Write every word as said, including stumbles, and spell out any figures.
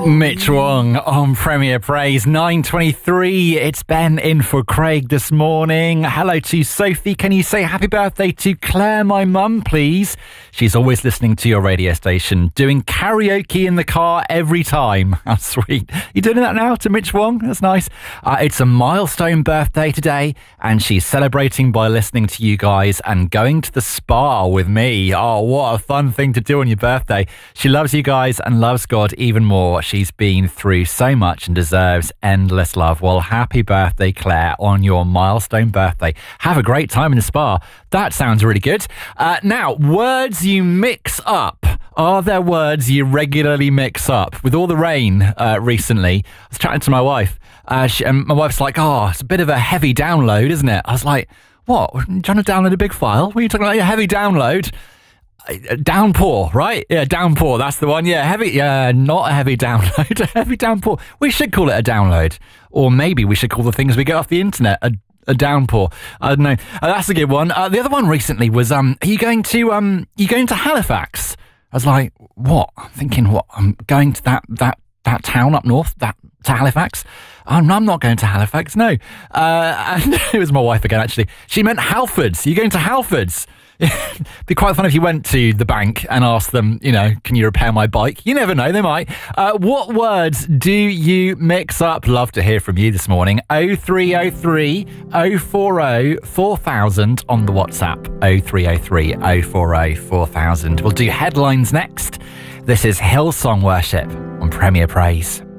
Mitch Wong on Premier Praise. nine twenty-three. It's Ben in for Craig this morning. Hello to Sophie. Can you say happy birthday to Claire, my mum, please? She's always listening to your radio station, doing karaoke in the car every time. How sweet. You doing that now to Mitch Wong? That's nice. Uh, it's a milestone birthday today, and she's celebrating by listening to you guys and going to the spa with me. Oh, what a fun thing to do on your birthday. She loves you guys and loves God even more. She's been through so much and deserves endless love. Well, happy birthday, Claire, on your milestone birthday. Have a great time in the spa. That sounds really good. Uh, now, words you mix up. Are there words you regularly mix up? With all the rain uh, recently, I was chatting to my wife. Uh, she, and my wife's like, oh, it's a bit of a heavy download, isn't it? I was like, what? Are you trying to download a big file? What are you talking about? Your heavy download? Downpour, right? Yeah, downpour. That's the one. Yeah, heavy. Yeah, not a heavy download. A heavy downpour. We should call it a download, or maybe we should call the things we get off the internet a, a downpour. I don't know. Uh, that's a good one. Uh, the other one recently was, um, are you going to um, are you going to Halifax? I was like, what? I'm thinking, what? I'm going to that that that town up north. That to Halifax. I'm, I'm not going to Halifax. No. Uh, and it was my wife again. Actually, she meant Halfords. Are you going to Halfords? It'd be quite fun if you went to the bank and asked them, you know, can you repair my bike? You never know, they might. Uh, what words do you mix up? Love to hear from you this morning. oh three oh three, oh four oh, four thousand on the WhatsApp. oh three oh three, oh four oh, four thousand. We'll do headlines next. This is Hillsong Worship on Premier Praise.